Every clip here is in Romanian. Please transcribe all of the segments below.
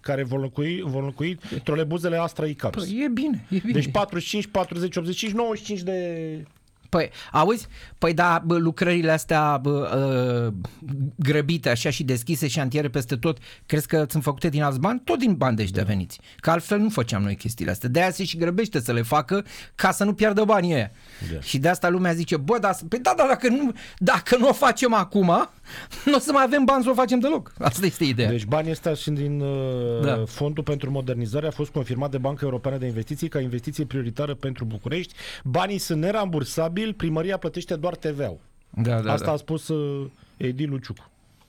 care vor înlocui trolebuzele Astra Icarus. Păi, e bine. Deci 45, 40, 85, 95 de... Păi, auzi? Păi da, lucrările astea grăbite așa și deschise, șantiere peste tot, crezi că sunt făcute din alți bani? Tot din bani de veniți. Că altfel nu făceam noi chestiile astea. De-aia se și grăbește să le facă ca să nu piardă banii ăia. Și de asta lumea zice, bă, dar dacă nu o facem acum, nu o să mai avem bani să o facem deloc. Asta este ideea. Deci banii ăsta și din Fondul pentru Modernizare a fost confirmat de Banca Europeană de Investiții ca investiție prioritară pentru București. Banii sunt nerambursabili, primăria plătește doar TVA-ul. Asta a spus Edi Luciucu.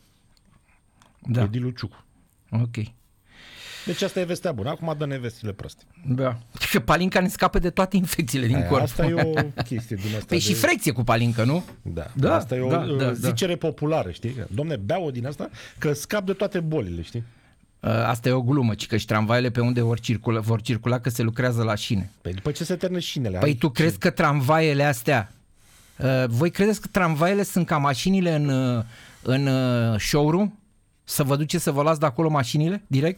Edi Luciucu. Ok. Deci asta e vestea bună. Acum dă nevestile proste. Da. Că palinca ne scapă de toate infecțiile din corp. Asta e o chestie din asta. Păi și frecție cu palincă, nu? Da. Asta e o zicere populară, știi? Dom'le, beau din asta că scap de toate bolile, știi? Asta e o glumă, ci că și tramvaiele pe unde vor circula că se lucrează la șine. Păi după ce se termină șinele? Păi tu crezi că tramvaiele astea... voi credeți că tramvaiele sunt ca mașinile în showroom? Să vă duceți să vă luați de acolo mașinile direct?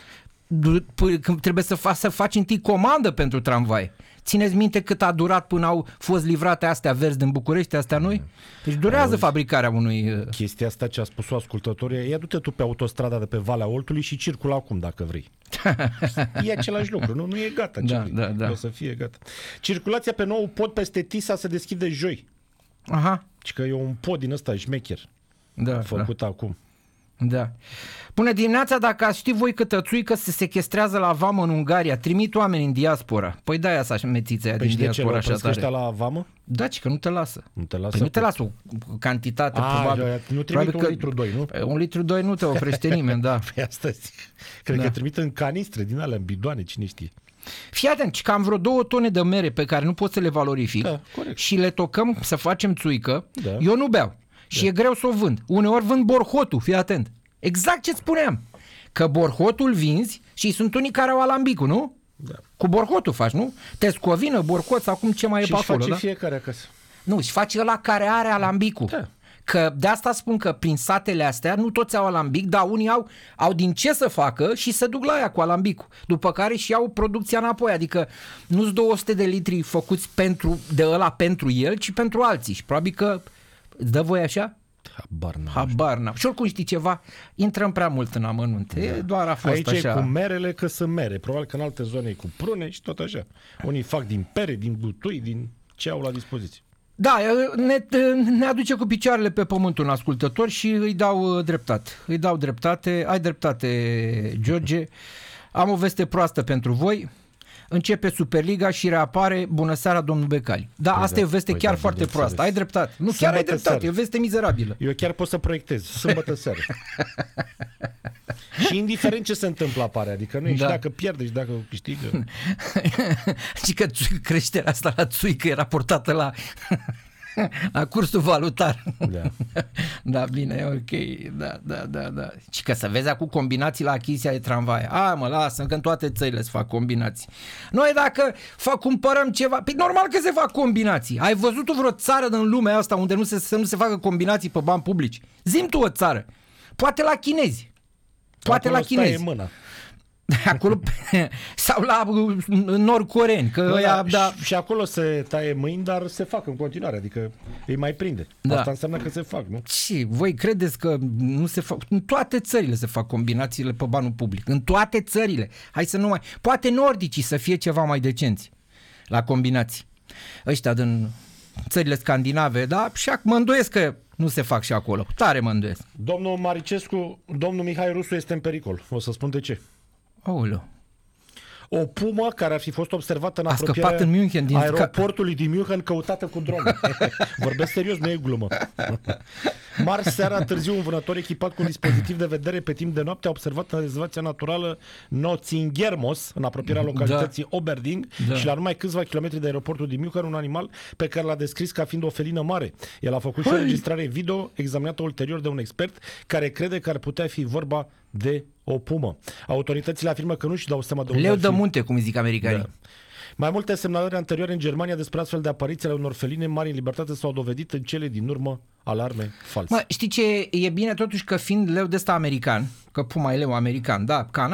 Trebuie să faci întâi comandă pentru tramvai. Țineți minte cât a durat până au fost livrate astea verzi din București, astea noi? Deci durează fabricarea unui... Chestia asta ce a spus-o ascultătorii, ia du-te tu pe autostrada de pe Valea Oltului și circulă acum dacă vrei. E același lucru, nu e gata. O să fie gata. Circulația pe nou pod peste Tisa se deschide joi. Aha. Și că e un pod din ăsta șmecher. Făcut acum. Da. Bună dimineața, dacă ați ști voi câtă țuică se sequestrează la vamă în Ungaria, trimit oameni în diaspora. Păi da, așa mețița aia din diaspora așa tare. Păi la vamă? Da, ci că nu te lasă. Nu te lasă? Păi nu te lasă o cantitate probabil. Nu trimit un litru 2, nu? Un litru 2 nu te oprește nimeni, da. Păi asta zic. Cred că trimit în canistre din alea, în bidoane, cine știe. Fii atent, că am vreo 2 tone de mere pe care nu pot să le valorific și le tocăm să facem țuică. Eu nu beau. Și e greu să o vând. Uneori vând borhotul, fii atent. Exact ce spuneam. Că borhotul vinzi și sunt unii care au alambicul, nu? Da. Cu borhotul faci, nu? Tescovină, borhot sau cum ce mai e pe acolo. Și face fiecare acasă. Nu, și face ăla care are alambicul. Da. Că de asta spun că prin satele astea nu toți au alambic, dar unii au din ce să facă și se duc la aia cu alambicul. După care și iau producția înapoi. Adică nu-s 200 de litri făcuți de ăla pentru el, ci pentru alții. Și probabil că îți dă voie așa? Habar n-am. Și oricum știi ceva, intrăm prea mult în amănunte. Da. Doar a fost aici așa. Aici e cu merele că sunt mere. Probabil că în alte zone e cu prune și tot așa. Unii fac din pere, din gutui, din ce au la dispoziție. Da, ne aduce cu picioarele pe pământ un ascultător și îi dau dreptate. Ai dreptate, George. Am o veste proastă pentru voi. Începe Superliga și reapare Bună seara, domnul Becali. Da, asta e o veste chiar foarte proastă. Ai dreptate. Nu, chiar ai dreptate. E o veste mizerabilă. Eu chiar pot să proiectez. Sâmbătă seară. Și indiferent ce se întâmplă apare. Adică nu e și dacă pierde și dacă câștigă. Și că creșterea asta la țuică e raportată la cursul valutar. Da, bine, ok. Da. Și că să vezi acum combinații la achiziția de tramvai. Mă lasă, că în toate țările se fac combinații. Noi dacă cumpărăm ceva, păi normal că se fac combinații. Ai văzut vreo țară din lumea asta unde nu se facă combinații pe bani publici? Zi-mi tu o țară. Poate la chinezi. Staie mâna. Acolo sau la nord-coreeni și acolo se taie mâini, dar se fac în continuare, adică îi mai prinde. Asta înseamnă că se fac, nu? Și voi credeți că nu se fac? În toate țările se fac combinațiile pe banul public. În toate țările. Hai să nu mai... Poate nordicii să fie ceva mai decenți la combinații. Ăștia din țările scandinave, da? Și mă îndoiesc că nu se fac și acolo. Tare mă îndoiesc. Domnul Maricescu, domnul Mihai Rusu este în pericol. O să spun de ce. Aoleu. O pumă care ar fi fost observată în apropierea aeroportului din München căutată cu dron. Vorbesc serios, nu e glumă. Marți seara târziu un vânător echipat cu un dispozitiv de vedere pe timp de noapte a observat în rezervația naturală Notzingermos, în apropierea localității Oberding și la numai câțiva kilometri de aeroportul din München, un animal pe care l-a descris ca fiind o felină mare. El a făcut și o înregistrare video examinată ulterior de un expert care crede că ar putea fi vorba de o pumă. Autoritățile afirmă că nu-și dau seama de unde leu de munte, cum zic americanii. Da. Mai multe semnalări anterioare în Germania despre astfel de apariții ale unor feline mari în libertate s-au dovedit în cele din urmă alarme false. Știi ce e bine totuși că fiind leu de ăsta american, că puma e leu american, da,